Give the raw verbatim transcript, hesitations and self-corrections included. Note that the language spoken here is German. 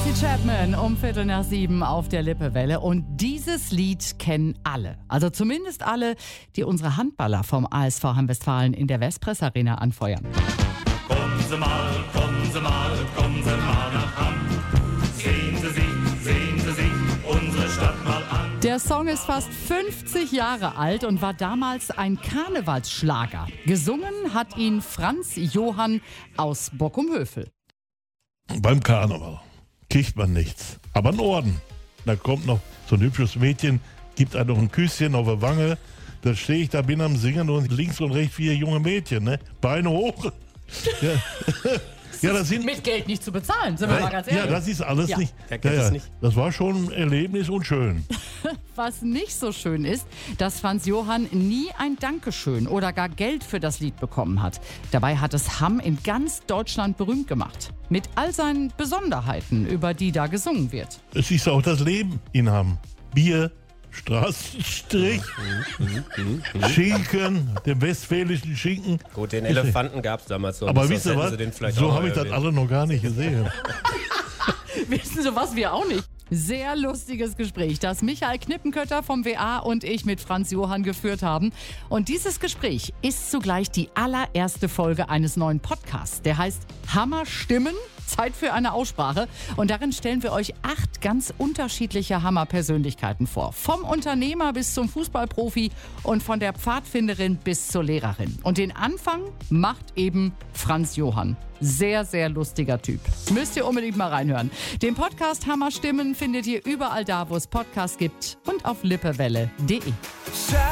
Tracy Chapman um Viertel nach sieben auf der Lippewelle. Und dieses Lied kennen alle. Also zumindest alle, die unsere Handballer vom A S V Hamm-Westfalen in der Westpress Arena anfeuern. Kommen Sie mal, kommen Sie mal, kommen Sie mal nach Hamm. Sehen Sie sich, sehen Sie sich unsere Stadt mal an. Der Song ist fast fünfzig Jahre alt und war damals ein Karnevalsschlager. Gesungen hat ihn Franz Johann aus Bockum-Hövel. Beim Karneval kriegt man nichts, aber einen Orden. Da kommt noch so ein hübsches Mädchen, gibt einem noch ein Küsschen auf der Wange. Da stehe ich da, bin am Singen und links und rechts vier junge Mädchen, ne? Beine hoch. Ja. Ja, das sind, mit Geld nicht zu bezahlen, sind wir mal ganz ehrlich. ja, das ist alles Ja. nicht. Wer kennt ja, das ja. nicht? Das war schon ein Erlebnis und schön. Was nicht so schön ist, dass Franz Johann nie ein Dankeschön oder gar Geld für das Lied bekommen hat. Dabei hat es Hamm in ganz Deutschland berühmt gemacht. Mit all seinen Besonderheiten, über die da gesungen wird. Es ist auch das Leben in Hamm. Bier, Straßenstrich, Schinken, den westfälischen Schinken. Gut, den Elefanten gab es damals noch Aber nicht, wisst ihr sonst was? hätten sie den vielleicht So auch habe ich das erwähnt. alle noch gar nicht gesehen. Wissen Sie was, wir auch nicht. Sehr lustiges Gespräch, das Michael Knippenkötter vom W A und ich mit Franz Johann geführt haben. Und dieses Gespräch ist zugleich die allererste Folge eines neuen Podcasts. Der heißt Hammer Stimmen. Zeit für eine Aussprache. Und darin stellen wir euch acht ganz unterschiedliche Hammer-Persönlichkeiten vor. Vom Unternehmer bis zum Fußballprofi und von der Pfadfinderin bis zur Lehrerin. Und den Anfang macht eben Franz Johann. Sehr, sehr lustiger Typ. Müsst ihr unbedingt mal reinhören. Den Podcast Hammer Stimmen findet ihr überall da, wo es Podcasts gibt und auf lippewelle punkt de.